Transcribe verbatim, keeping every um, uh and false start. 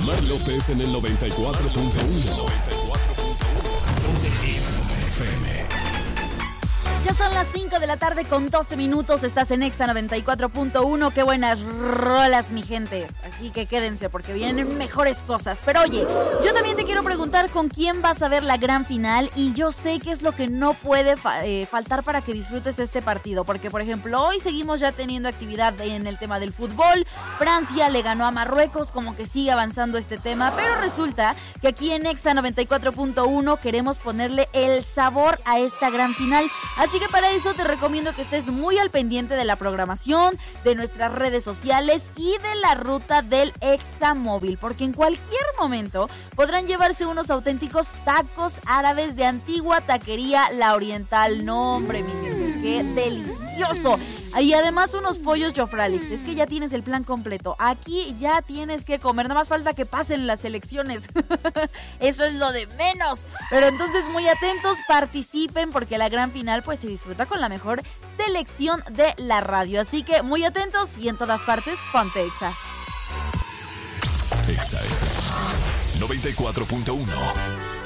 Omar López en el noventa y cuatro punto uno. Ya son las cinco de la tarde con doce minutos, estás en Exa noventa y cuatro punto uno, qué buenas rolas, mi gente, así que quédense porque vienen mejores cosas. Pero oye, yo también te quiero preguntar con quién vas a ver la gran final y yo sé qué es lo que no puede fa- eh, faltar para que disfrutes este partido, porque por ejemplo hoy seguimos ya teniendo actividad en el tema del fútbol. Francia le ganó a Marruecos, como que sigue avanzando este tema, pero resulta que aquí en Exa noventa y cuatro punto uno queremos ponerle el sabor a esta gran final. Así que para eso te recomiendo que estés muy al pendiente de la programación, de nuestras redes sociales y de la ruta del Examóvil, porque en cualquier momento podrán llevarse unos auténticos tacos árabes de antigua taquería La Oriental. No, hombre, mi gente, qué delicioso. Y además unos pollos Jofralix. Es que ya tienes el plan completo. Aquí ya tienes que comer. Nada más falta que pasen las elecciones. Eso es lo de menos. Pero entonces muy atentos, participen porque la gran final pues se disfruta con la mejor selección de la radio. Así que muy atentos y en todas partes, ponte Exa. Exa noventa y cuatro punto uno.